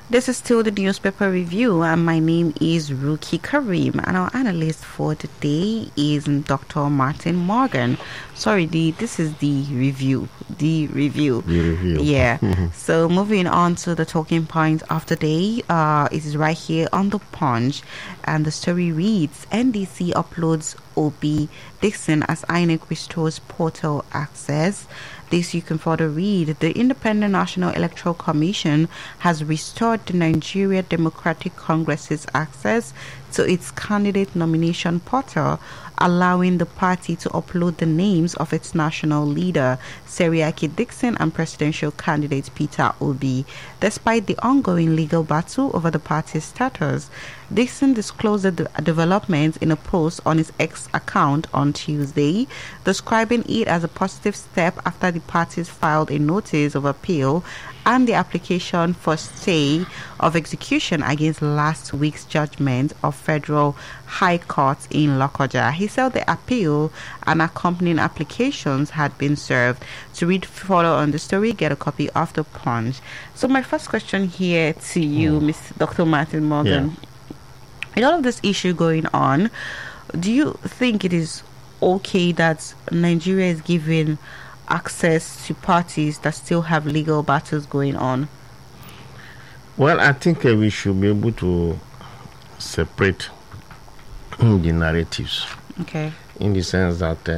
This is still the newspaper review, and my name is Ruki Karim, and our analyst for today is Dr. Martin Morgan. This is the review. The review. Yeah. So moving on to the talking point of the day, it is right here on the Punch, and the story reads: NDC uploads Obi Dixon as INEC restores portal access. This you can further read. The Independent National Electoral Commission has restored the Nigeria Democratic Congress's access to its candidate nomination portal, allowing the party to upload the names of its national leader, Seriake Dixon, and presidential candidate Peter Obi. Despite the ongoing legal battle over the party's status, Dixon disclosed the developments in a post on his X account on Tuesday, describing it as a positive step after the parties filed a notice of appeal and the application for stay of execution against last week's judgment of Federal High Court in Lokoja. He said the appeal and accompanying applications had been served. To read further on the story, get a copy of the Punch. So my first question here to you, Dr. Martin Morgan. Yeah. With all of this issue going on, do you think it is okay that Nigeria is giving access to parties that still have legal battles going on? Well, I think we should be able to separate the narratives. Okay. In the sense that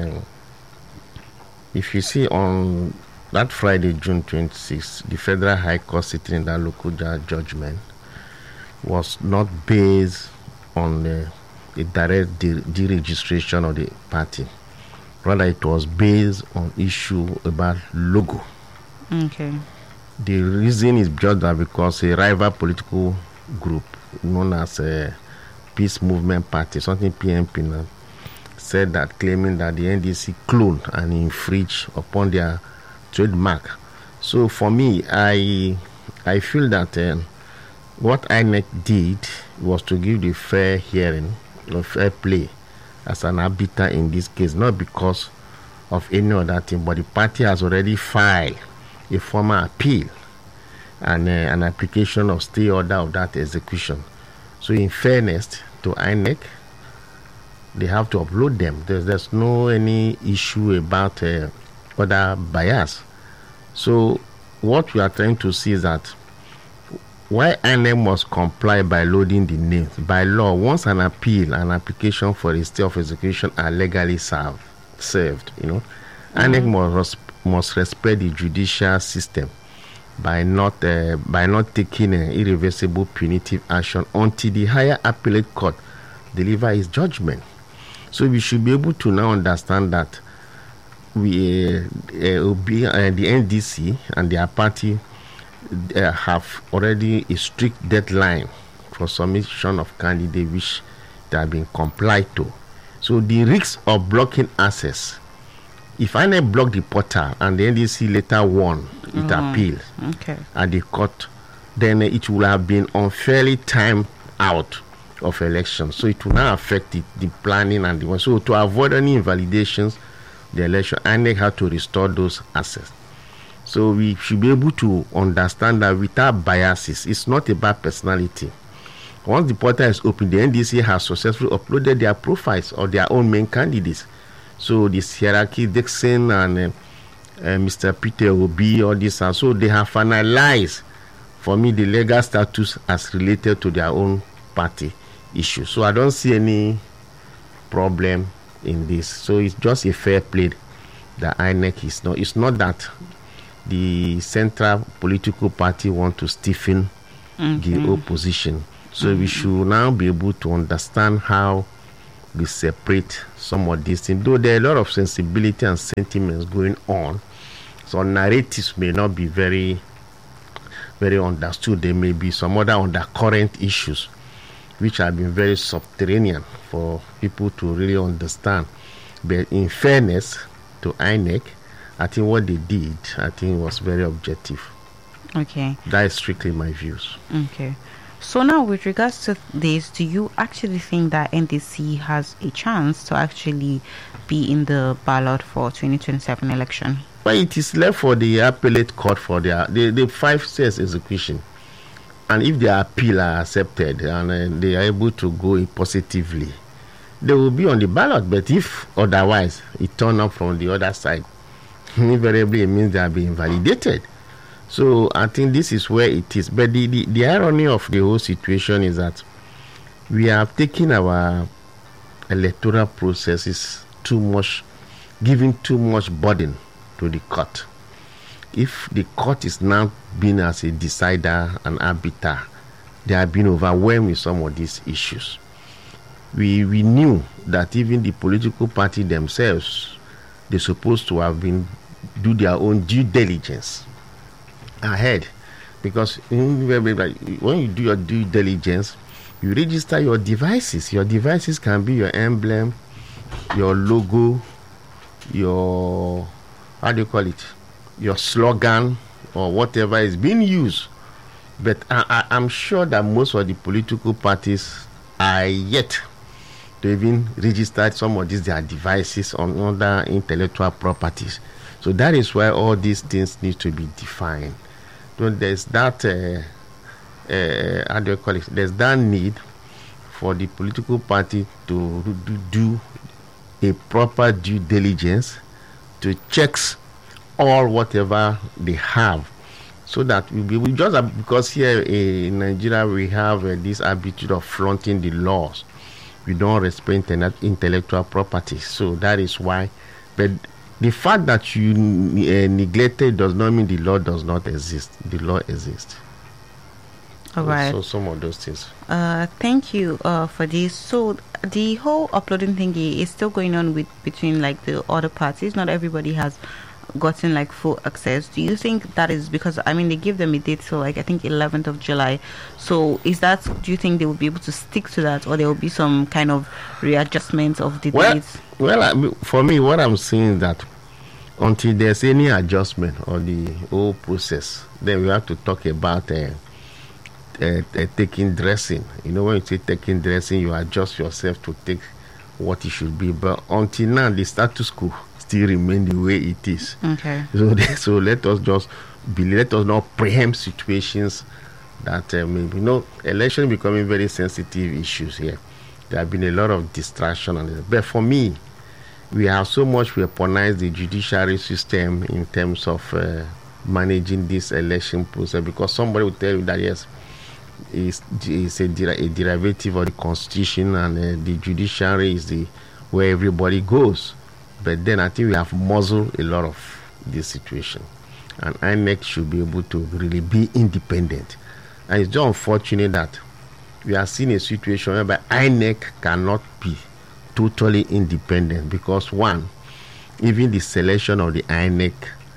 if you see on that Friday, June 26th, the Federal High Court sitting in that local judgment was not based on the direct deregistration of the party. Rather, it was based on issue about logo. Okay. The reason is just that because a rival political group known as a Peace Movement Party, something PMP now, said that, claiming that the NDC cloned and infringed upon their trademark. So for me, I feel that what INEC did was to give the fair hearing or fair play as an arbiter in this case, not because of any other thing, but the party has already filed a formal appeal and an application of stay order of that execution. So in fairness to INEC, they have to upload them. There's no any issue about other bias. So what we are trying to see is that why INEC must comply by loading the names. By law, once an appeal and application for a stay of execution are legally served, INEC must respect the judicial system by not taking irreversible punitive action until the higher appellate court deliver its judgment. So we should be able to now understand that the NDC and their party have already a strict deadline for submission of candidate which they have been complied to. So the risk of blocking access, if I block the portal and the NDC later won it appealed at the court, then it will have been unfairly timed out of elections. So it will now affect the planning and the one. So to avoid any invalidations, the election, INEC had to restore those assets. So we should be able to understand that without biases, it's not about personality. Once the portal is open, the NDC has successfully uploaded their profiles of their own main candidates. So the Seriake Dixon and Mr. Peter Obi, all this, and so they have finalized for me the legal status as related to their own party issue. So I don't see any problem in this. So it's just a fair play that INEC is not. It's not that the central political party want to stiffen the opposition. So we should now be able to understand how we separate some of these things. Though there are a lot of sensibility and sentiments going on, so narratives may not be very, very understood. There may be some other undercurrent issues which have been very subterranean for people to really understand. But in fairness to INEC, I think what they did, was very objective. Okay. That is strictly my views. Okay. So now, with regards to this, do you actually think that NDC has a chance to actually be in the ballot for 2027 election? Well, it is left for the appellate court for the 5 years execution and if their appeal are accepted and they are able to go in positively, they will be on the ballot. But if otherwise it turn up from the other side, invariably it means they have been invalidated. So I think this is where it is. But the irony of the whole situation is that we have taken our electoral processes too much, giving too much burden to the court. If the court is now being as a decider and arbiter, they have been overwhelmed with some of these issues. We knew that even the political party themselves, they're supposed to have been do their own due diligence ahead, because when you do your due diligence, you register your devices. Your devices can be your emblem, your logo, your, how do you call it, your slogan, or whatever is being used. But I'm sure that most of the political parties are yet to even register some of these their devices on other intellectual properties. So that is why all these things need to be defined. So there's that how do you call it? There's that need for the political party to do a proper due diligence, to checks all whatever they have, so that we just because here in Nigeria we have this habitude of flaunting the laws. We don't respect intellectual property, so that is why. But the fact that you neglected does not mean the law does not exist. The law exists. All right. So some of those things. Thank you for this. So the whole uploading thingy is still going on between like the other parties. Not everybody has gotten like full access. Do you think that is because, I mean, they give them a date till like I think 11th of July. So is that, do you think they will be able to stick to that, or there will be some kind of readjustment of the dates? Well, for me, what I'm seeing is that until there's any adjustment of the whole process, then we have to talk about taking dressing. You know, when you say taking dressing, you adjust yourself to take what it should be. But until now, the status quo still remain the way it is. Okay. So let us just let us not preempt situations that maybe, you know, election becoming very sensitive issues here. There have been a lot of distraction on it. But for me, we have so much weaponized the judiciary system in terms of managing this election process, because somebody will tell you that yes, it's a derivative of the constitution, and the judiciary is the where everybody goes. But then I think we have muzzled a lot of this situation, and INEC should be able to really be independent. And it's just unfortunate that we are seeing a situation whereby INEC cannot be totally independent, because one, even the selection of the INEC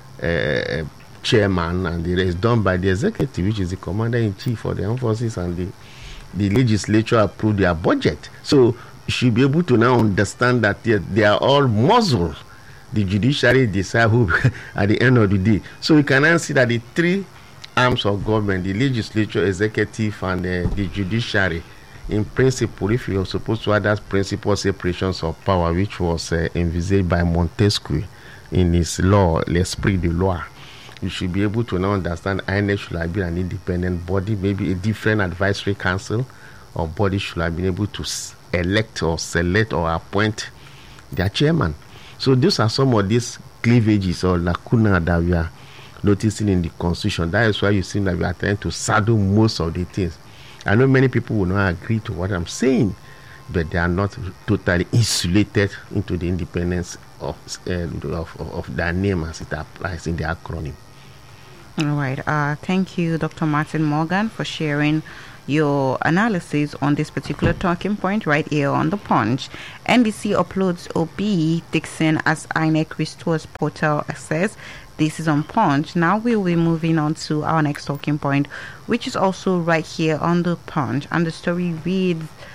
chairman and the rest is done by the executive, which is the commander-in-chief for the armed forces, and the legislature approved their budget. So you should be able to now understand that they are all muzzled. The judiciary decide who at the end of the day. So you can now see that the three arms of government, the legislature, executive, and the judiciary, in principle, if you are supposed to have that principle separations of power, which was envisaged by Montesquieu in his law, L'Esprit de Loi, you should be able to now understand INEC should have been an independent body, maybe a different advisory council or body should have been able to elect or select or appoint their chairman. So these are some of these cleavages or lacuna that we are noticing in the constitution. That is why you see that we are trying to saddle most of the things. I know many people will not agree to what I'm saying, but they are not totally insulated into the independence of their name as it applies in the acronym. All right. Thank you, Dr. Martin Morgan, for sharing your analysis on this particular talking point right here on The Punch. NBC uploads OB Dixon as INEC restores portal access. This is on Punch. Now we'll be moving on to our next talking point, which is also right here on The Punch. And the story reads,